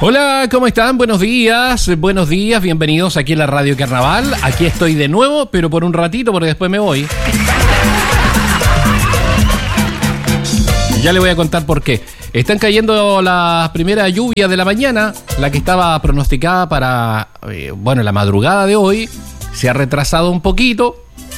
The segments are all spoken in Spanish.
Hola, ¿cómo están? Buenos días, bienvenidos aquí en la Radio Carnaval. Aquí estoy de nuevo, pero por un ratito, porque después me voy. Ya le voy a contar por qué. Están cayendo las primeras lluvias de la mañana, la que estaba pronosticada para, la madrugada de hoy. Se ha retrasado un poquito.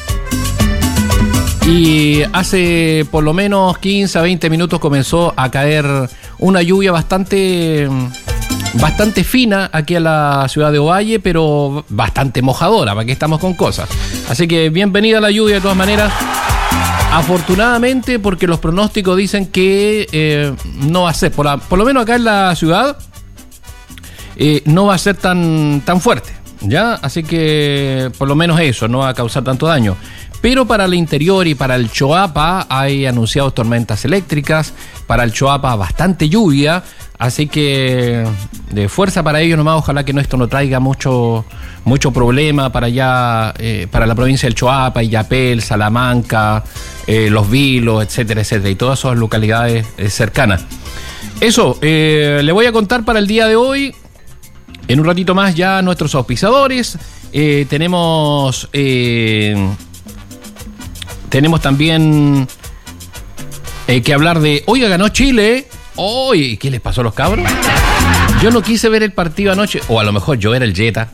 Y hace por lo menos 15 a 20 minutos comenzó a caer una lluvia bastante fina aquí en la ciudad de Ovalle, pero bastante mojadora, para que estamos con cosas. Así que bienvenida la lluvia de todas maneras. Afortunadamente, porque los pronósticos dicen que no va a ser, por lo menos acá en la ciudad, no va a ser tan fuerte, ¿ya? Así que por lo menos eso, no va a causar tanto daño. Pero para el interior y para el Choapa hay anunciados tormentas eléctricas, para el Choapa bastante lluvia, así que de fuerza para ellos nomás, ojalá que esto no traiga mucho problema para allá, para la provincia del Choapa, Illapel, Salamanca, Los Vilos, etcétera, y todas esas localidades cercanas. Eso, le voy a contar para el día de hoy, en un ratito más ya nuestros auspiciadores, tenemos también que hablar de... Oiga, ganó Chile. Oye, ¿qué les pasó a los cabros? Yo no quise ver el partido anoche. O a lo mejor yo era el Jetta.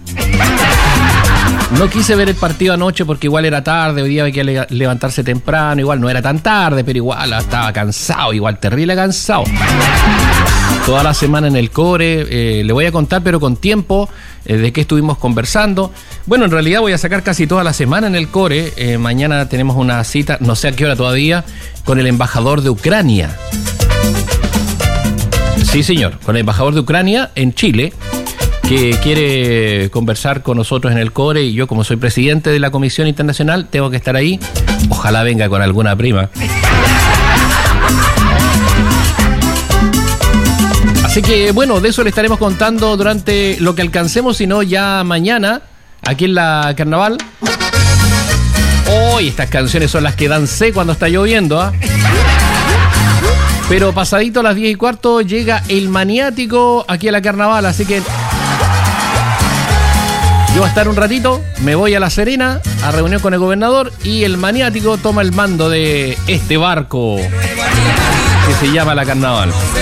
No quise ver el partido anoche porque igual era tarde. Hoy día había que levantarse temprano. Igual no era tan tarde, pero igual estaba cansado. Igual terrible cansado. Toda la semana en el Core. Le voy a contar, pero con tiempo, de qué estuvimos conversando. Bueno, en realidad voy a sacar casi toda la semana en el Core. Mañana tenemos una cita, no sé a qué hora todavía, con el embajador de Ucrania. Sí, señor, con el embajador de Ucrania en Chile, que quiere conversar con nosotros en el Core, y yo, como soy presidente de la Comisión Internacional, tengo que estar ahí. Ojalá venga con alguna prima. Así que, bueno, de eso le estaremos contando durante lo que alcancemos, si no ya mañana, aquí en la Carnaval. Hoy estas canciones son las que dancé cuando está lloviendo, ¿ah? Pero pasadito a las 10:15 llega el Maniático aquí a la Carnaval, así que yo voy a estar un ratito, me voy a La Serena a reunión con el gobernador, y el Maniático toma el mando de este barco que se llama la Carnaval.